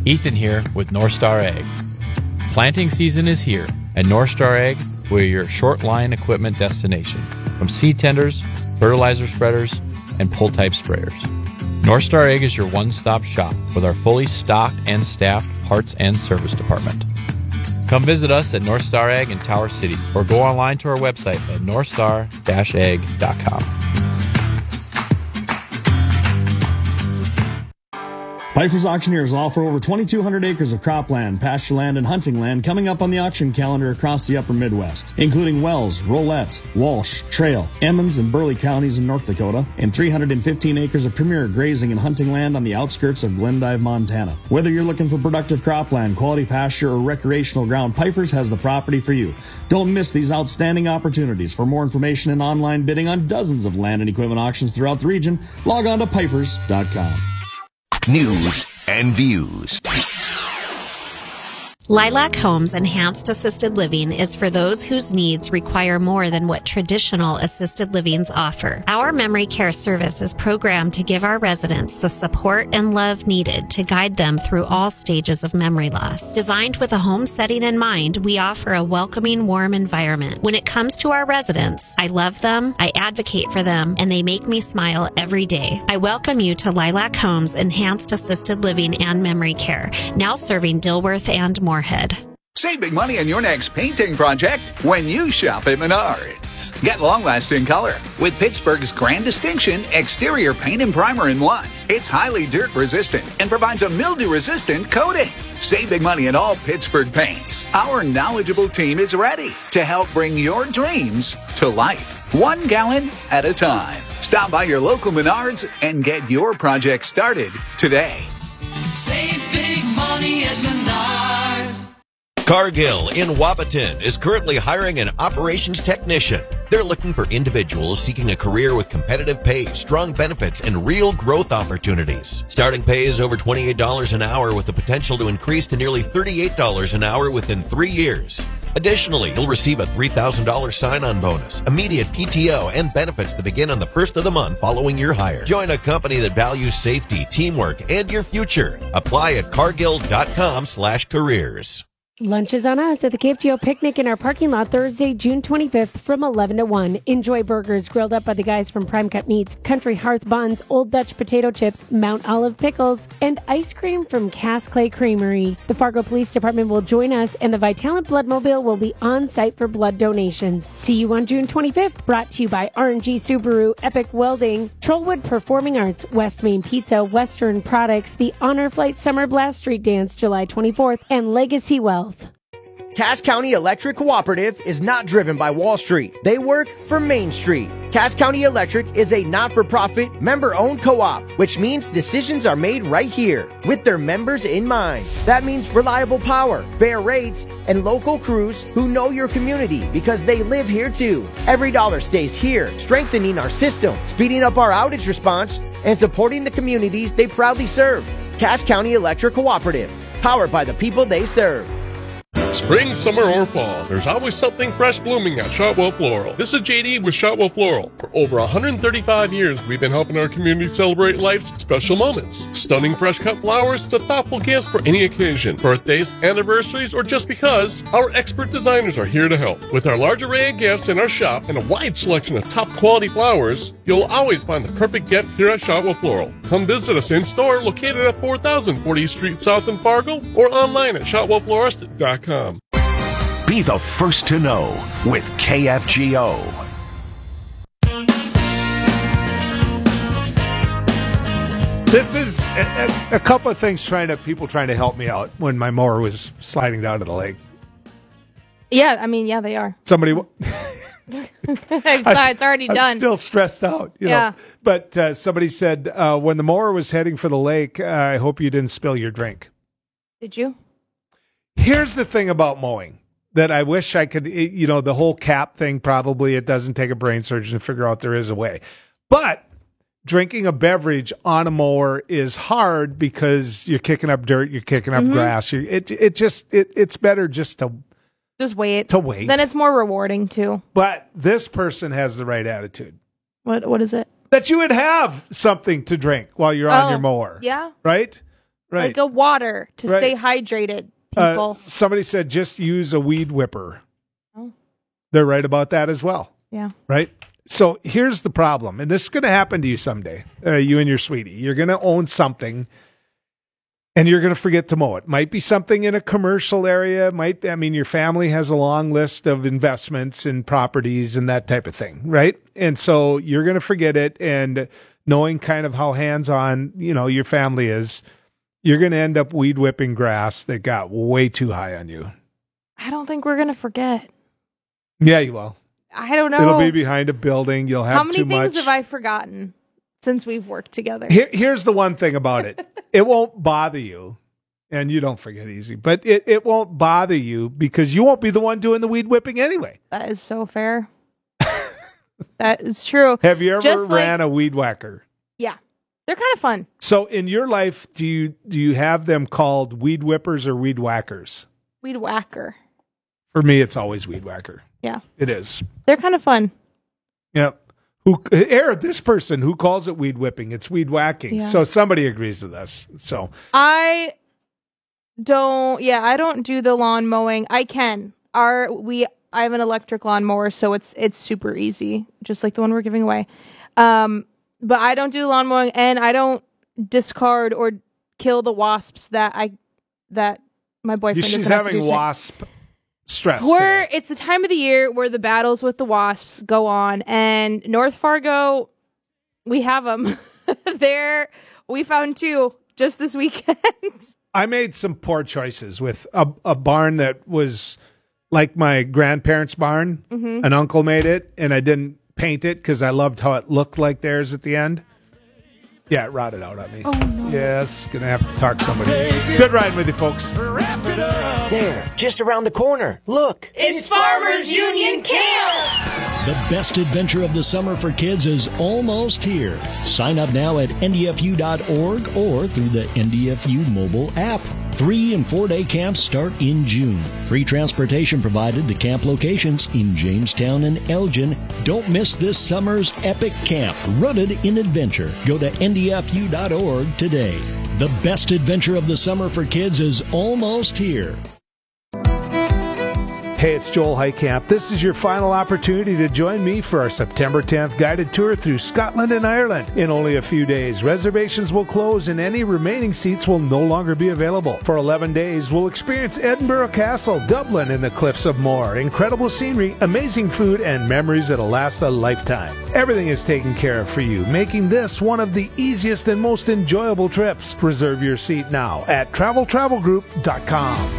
Ethan here with North Star Ag. Planting season is here, and North Star Ag, we're your short line equipment destination. From seed tenders, fertilizer spreaders, and pull-type sprayers. North Star Ag is your one-stop shop with our fully stocked and staffed parts and service department. Come visit us at North Star Ag in Tower City or go online to our website at northstar-ag.com. Pfeiffer's Auctioneers offer over 2,200 acres of cropland, pasture land, and hunting land coming up on the auction calendar across the upper Midwest, including Wells, Rolette, Walsh, Trail, Emmons, and Burley counties in North Dakota, and 315 acres of premier grazing and hunting land on the outskirts of Glendive, Montana. Whether you're looking for productive cropland, quality pasture, or recreational ground, Pfeiffer's has the property for you. Don't miss these outstanding opportunities. For more information and online bidding on dozens of land and equipment auctions throughout the region, log on to Pfeiffer's.com. News and views. Lilac Homes Enhanced Assisted Living is for those whose needs require more than what traditional assisted livings offer. Our memory care service is programmed to give our residents the support and love needed to guide them through all stages of memory loss. Designed with a home setting in mind, we offer a welcoming, warm environment. When it comes to our residents, I love them, I advocate for them, and they make me smile every day. I welcome you to Lilac Homes Enhanced Assisted Living and Memory Care, now serving Dilworth and Moorhead. Save big money on your next painting project when you shop at Menards. Get long-lasting color with Pittsburgh's grand distinction exterior paint and primer in one. It's highly dirt-resistant and provides a mildew-resistant coating. Save big money on all Pittsburgh paints. Our knowledgeable team is ready to help bring your dreams to life, 1 gallon at a time. Stop by your local Menards and get your project started today. Save big money at Menards. Cargill in Wapaton is currently hiring an operations technician. They're looking for individuals seeking a career with competitive pay, strong benefits, and real growth opportunities. Starting pay is over $28 an hour with the potential to increase to nearly $38 an hour within 3 years. Additionally, you'll receive a $3,000 sign-on bonus, immediate PTO, and benefits that begin on the first of the month following your hire. Join a company that values safety, teamwork, and your future. Apply at cargill.com/careers. Lunch is on us at the KFGO Picnic in our parking lot Thursday, June 25th from 11 to 1. Enjoy burgers grilled up by the guys from Prime Cut Meats, Country Hearth Buns, Old Dutch Potato Chips, Mount Olive Pickles, and ice cream from Cass Clay Creamery. The Fargo Police Department will join us, and the Vitalant Bloodmobile will be on site for blood donations. See you on June 25th, brought to you by R&G Subaru, Epic Welding, Trollwood Performing Arts, West Main Pizza, Western Products, the Honor Flight Summer Blast Street Dance July 24th, and Legacy Wealth. Cass County Electric Cooperative is not driven by Wall Street. They work for Main Street. Cass County Electric is a not-for-profit, member-owned co-op, which means decisions are made right here with their members in mind. That means reliable power, fair rates, and local crews who know your community because they live here too. Every dollar stays here, strengthening our system, speeding up our outage response, and supporting the communities they proudly serve. Cass County Electric Cooperative, powered by the people they serve. Spring, summer, or fall, there's always something fresh blooming at Shotwell Floral. This is JD with Shotwell Floral. For over 135 years, we've been helping our community celebrate life's special moments. Stunning fresh cut flowers to thoughtful gifts for any occasion, birthdays, anniversaries, or just because, our expert designers are here to help. With our large array of gifts in our shop and a wide selection of top quality flowers, you'll always find the perfect gift here at Shotwell Floral. Come visit us in store located at 4040 Street South in Fargo or online at shotwellflorist.com. Be the first to know with KFGO. This is a couple of things people trying to help me out when my mower was sliding down to the lake. Yeah, I mean, yeah, they are. Somebody... it's already done. I'm still stressed out, you know. But somebody said when the mower was heading for the lake, I hope you didn't spill your drink. Did you? Here's the thing about mowing that I wish I could, you know, the whole cap thing, probably it doesn't take a brain surgeon to figure out there is a way. But drinking a beverage on a mower is hard because you're kicking up dirt, you're kicking up grass. It's better just to wait. To wait. Then it's more rewarding too. But this person has the right attitude. What is it? That you would have something to drink while you're on your mower. Yeah. Right? Right. Like a water to Right. stay hydrated, people. Somebody said just use a weed whipper. Oh. They're right about that as well. Yeah. Right? So here's the problem, and this is going to happen to you someday, you and your sweetie. You're going to own something, and you're going to forget to mow it. Might be something in a commercial area. Your family has a long list of investments and properties and that type of thing, right? And so you're going to forget it, and knowing kind of how hands-on, your family is, you're going to end up weed whipping grass that got way too high on you. I don't think we're going to forget. Yeah, you will. I don't know. It'll be behind a building. You'll have How many too much. things have I forgotten since we've worked together? Here's the one thing about it. It won't bother you, and you don't forget easy, but it won't bother you because you won't be the one doing the weed whipping anyway. That is so fair. That is true. Have you ever ran a weed whacker? Yeah. They're kind of fun. So in your life, do you have them called weed whippers or weed whackers? Weed whacker. For me, it's always weed whacker. Yeah. It is. They're kind of fun. Yep. This person who calls it weed whipping, it's weed whacking. Yeah. So somebody agrees with us. So I don't do the lawn mowing. I can. I have an electric lawnmower, so it's super easy, just like the one we're giving away. But I don't do the lawn mowing, and I don't discard or kill the wasps that my boyfriend She's doesn't have to having do tonight. wasp stress. It's the time of the year where the battles with the wasps go on, and North Fargo, we have them. We found 2 just this weekend. I made some poor choices with a barn that was like my grandparents' barn. Mm-hmm. An uncle made it, and I didn't paint it because I loved how it looked like theirs at the end. Yeah, it rotted out on me. Oh, no. Yes, gonna have to talk to somebody. Good riding with you, folks. There, just around the corner. Look. It's Farmers Union Camp! The best adventure of the summer for kids is almost here. Sign up now at ndfu.org or through the NDFU mobile app. 3- and 4-day camps start in June. Free transportation provided to camp locations in Jamestown and Elgin. Don't miss this summer's epic camp, rooted in adventure. Go to ndfu.org today. The best adventure of the summer for kids is almost here. Hey, it's Joel Heitkamp. This is your final opportunity to join me for our September 10th guided tour through Scotland and Ireland. In only a few days, reservations will close and any remaining seats will no longer be available. For 11 days, we'll experience Edinburgh Castle, Dublin, and the Cliffs of Moher. Incredible scenery, amazing food, and memories that'll last a lifetime. Everything is taken care of for you, making this one of the easiest and most enjoyable trips. Reserve your seat now at travelgroup.com.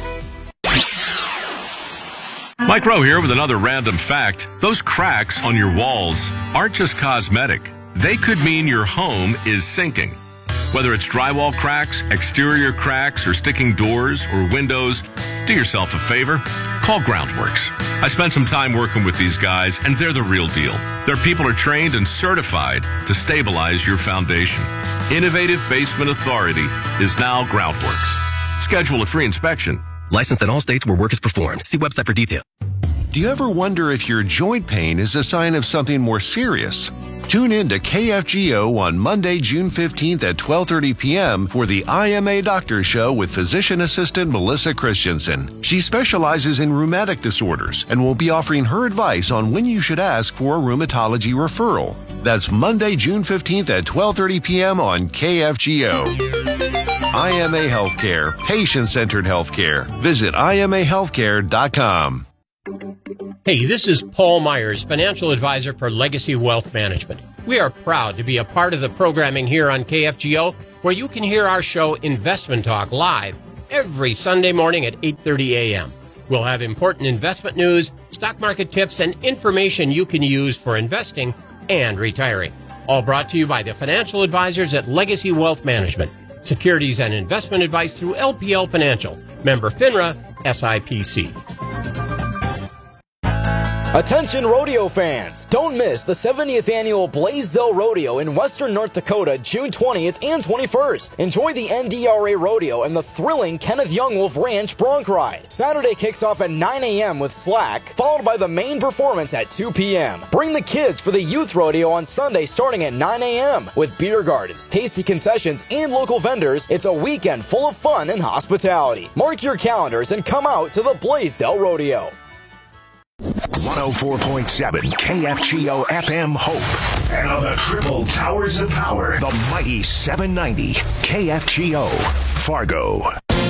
Mike Rowe here with another random fact. Those cracks on your walls aren't just cosmetic. They could mean your home is sinking. Whether it's drywall cracks, exterior cracks, or sticking doors or windows, do yourself a favor. Call Groundworks. I spent some time working with these guys, and they're the real deal. Their people are trained and certified to stabilize your foundation. Innovative Basement Authority is now Groundworks. Schedule a free inspection. Licensed in all states where work is performed. See website for details. Do you ever wonder if your joint pain is a sign of something more serious? Tune in to KFGO on Monday, June 15th at 12:30 p.m. for the IMA Doctor Show with physician assistant Melissa Christensen. She specializes in rheumatic disorders and will be offering her advice on when you should ask for a rheumatology referral. That's Monday, June 15th at 12:30 p.m. on KFGO. IMA Healthcare, patient-centered healthcare. Visit imahealthcare.com. Hey, this is Paul Myers, financial advisor for Legacy Wealth Management. We are proud to be a part of the programming here on KFGO, where you can hear our show Investment Talk live every Sunday morning at 8:30 a.m. We'll have important investment news, stock market tips, and information you can use for investing and retiring. All brought to you by the financial advisors at Legacy Wealth Management. Securities and investment advice through LPL Financial. Member FINRA, SIPC. Attention rodeo fans! Don't miss the 70th annual Blaisdell Rodeo in western North Dakota, June 20th and 21st. Enjoy the NDRA Rodeo and the thrilling Kenneth Young Wolf Ranch Bronc Ride. Saturday kicks off at 9 a.m. with Slack, followed by the main performance at 2 p.m. Bring the kids for the Youth Rodeo on Sunday starting at 9 a.m. With beer gardens, tasty concessions, and local vendors. It's a weekend full of fun and hospitality. Mark your calendars and come out to the Blaisdell Rodeo. 104.7 KFGO FM Hope. And on the triple towers of power, the mighty 790 KFGO Fargo.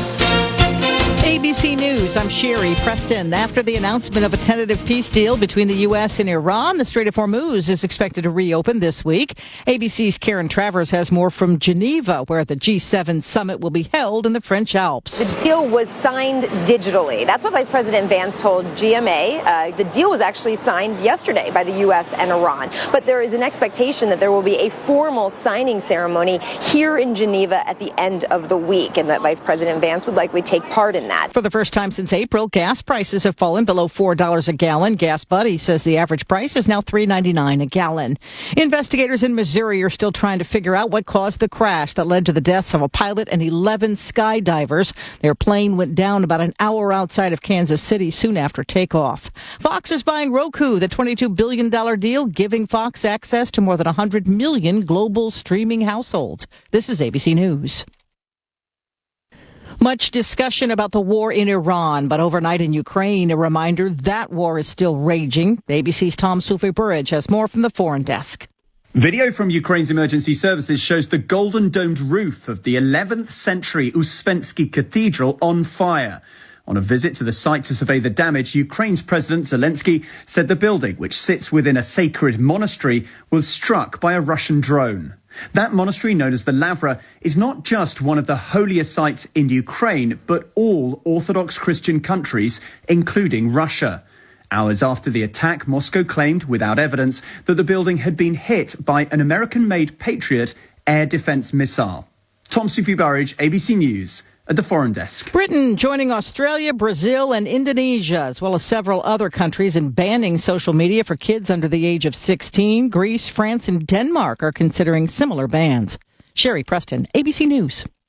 ABC News, I'm Sherry Preston. After the announcement of a tentative peace deal between the U.S. and Iran, the Strait of Hormuz is expected to reopen this week. ABC's Karen Travers has more from Geneva, where the G7 summit will be held in the French Alps. The deal was signed digitally. That's what Vice President Vance told GMA. The deal was actually signed yesterday by the U.S. and Iran. But there is an expectation that there will be a formal signing ceremony here in Geneva at the end of the week, and that Vice President Vance would likely take part in that. For the first time since April, gas prices have fallen below $4 a gallon. Gas Buddy says the average price is now $3.99 a gallon. Investigators in Missouri are still trying to figure out what caused the crash that led to the deaths of a pilot and 11 skydivers. Their plane went down about an hour outside of Kansas City soon after takeoff. Fox is buying Roku, the $22 billion deal, giving Fox access to more than 100 million global streaming households. This is ABC News. Much discussion about the war in Iran, but overnight in Ukraine, a reminder that war is still raging. ABC's Tom Soufi-Burridge has more from the foreign desk. Video from Ukraine's emergency services shows the golden domed roof of the 11th century Uspensky Cathedral on fire. On a visit to the site to survey the damage, Ukraine's President Zelensky said the building, which sits within a sacred monastery, was struck by a Russian drone. That monastery, known as the Lavra, is not just one of the holiest sites in Ukraine, but all Orthodox Christian countries, including Russia. Hours after the attack, Moscow claimed, without evidence, that the building had been hit by an American-made Patriot air defense missile. Tom Soufi-Burridge, ABC News. At the foreign desk. Britain joining Australia, Brazil, and Indonesia, as well as several other countries in banning social media for kids under the age of 16. Greece, France, and Denmark are considering similar bans. Sherry Preston, ABC News.